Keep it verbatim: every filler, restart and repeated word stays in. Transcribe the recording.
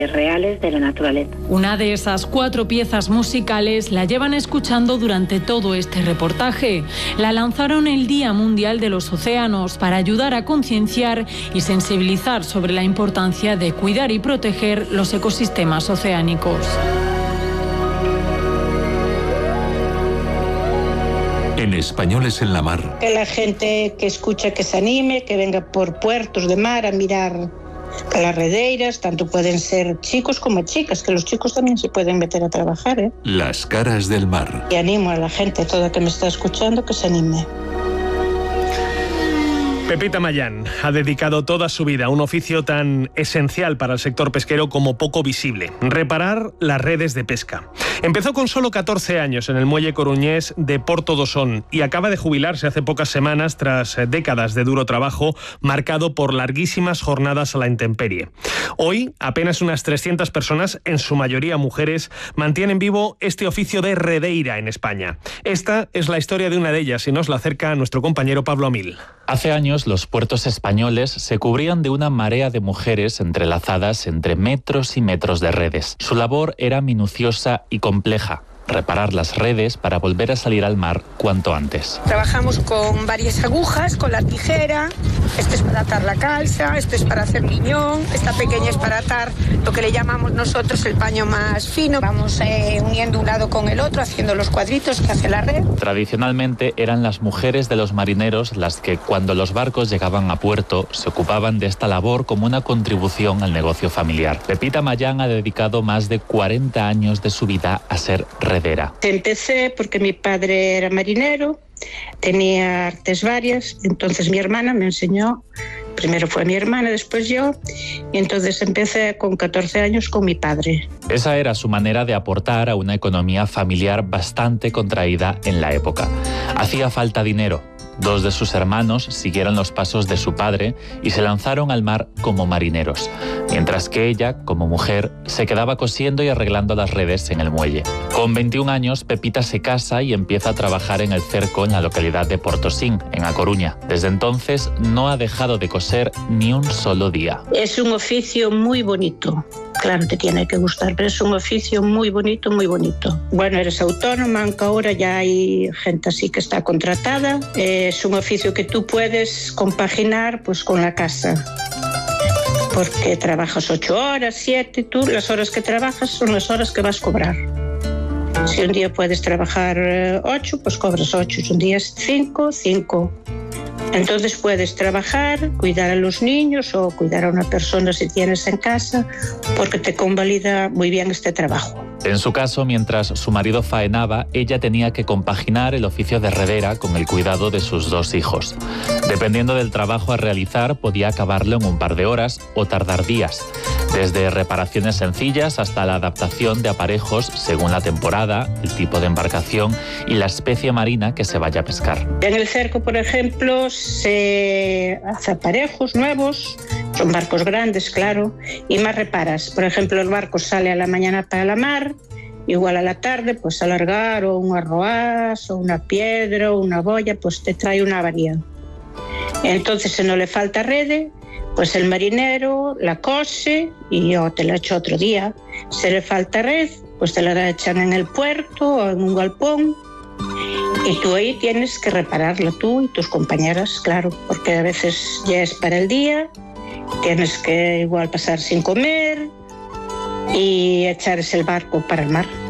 reales de la naturaleza. Una de esas cuatro piezas musicales la llevan escuchando durante todo este reportaje. La lanzaron el Día Mundial de los Océanos para ayudar a concienciar y sensibilizar sobre la importancia de cuidar y proteger los ecosistemas oceánicos. En Españoles en la Mar. Que la gente que escucha que se anime, que venga por puertos de mar a mirar a las redeiras, tanto pueden ser chicos como chicas, que los chicos también se pueden meter a trabajar, ¿eh? Las caras del mar. Y animo a la gente toda que me está escuchando que se anime. Pepita Mayán ha dedicado toda su vida a un oficio tan esencial para el sector pesquero como poco visible: reparar las redes de pesca. Empezó con solo catorce años en el muelle coruñés de Porto do Son y acaba de jubilarse hace pocas semanas tras décadas de duro trabajo marcado por larguísimas jornadas a la intemperie. Hoy, apenas unas trescientas personas, en su mayoría mujeres, mantienen vivo este oficio de redeira en España. Esta es la historia de una de ellas y nos la acerca nuestro compañero Pablo Amil. Hace años los puertos españoles se cubrían de una marea de mujeres entrelazadas entre metros y metros de redes. Su labor era minuciosa y compleja: reparar las redes para volver a salir al mar cuanto antes. Trabajamos con varias agujas, con la tijera. Este es para atar la calza, este es para hacer liñón, esta pequeña es para atar lo que le llamamos nosotros el paño más fino. Vamos eh, uniendo un lado con el otro, haciendo los cuadritos que hace la red. Tradicionalmente eran las mujeres de los marineros las que, cuando los barcos llegaban a puerto, se ocupaban de esta labor como una contribución al negocio familiar. Pepita Mayán ha dedicado más de cuarenta años de su vida a ser redera. Empecé porque mi padre era marinero, tenía artes varias, entonces mi hermana me enseñó. Primero fue mi hermana, después yo, y entonces empecé con catorce años con mi padre. Esa era su manera de aportar a una economía familiar bastante contraída en la época. Hacía falta dinero. Dos de sus hermanos siguieron los pasos de su padre y se lanzaron al mar como marineros, mientras que ella, como mujer, se quedaba cosiendo y arreglando las redes en el muelle. Con veintiún años, Pepita se casa y empieza a trabajar en el cerco en la localidad de Portosín, en A Coruña. Desde entonces no ha dejado de coser ni un solo día. Es un oficio muy bonito. Claro, te tiene que gustar, pero es un oficio muy bonito, muy bonito. Bueno, eres autónoma, aunque ahora ya hay gente así que está contratada. Es un oficio que tú puedes compaginar pues con la casa, porque trabajas ocho horas, siete, tú las horas que trabajas son las horas que vas a cobrar. Si un día puedes trabajar ocho, pues cobras ocho. Si un día es cinco, cinco. Entonces puedes trabajar, cuidar a los niños o cuidar a una persona si tienes en casa, porque te convalida muy bien este trabajo. En su caso, mientras su marido faenaba, ella tenía que compaginar el oficio de redera con el cuidado de sus dos hijos. Dependiendo del trabajo a realizar, podía acabarlo en un par de horas o tardar días. Desde reparaciones sencillas hasta la adaptación de aparejos según la temporada, el tipo de embarcación y la especie marina que se vaya a pescar. En el cerco, por ejemplo, se hace aparejos nuevos, son barcos grandes, claro, y más reparas. Por ejemplo, el barco sale a la mañana para la mar, igual a la tarde, pues alargar o un arroaz o una piedra o una boya, pues te trae una avaría. Entonces, si no le falta rede, pues el marinero la cose y yo te la echo otro día. Si le falta red, pues te la echan en el puerto o en un galpón. Y tú ahí tienes que repararla, tú y tus compañeras, claro, porque a veces ya es para el día, tienes que igual pasar sin comer y echar ese barco para el mar.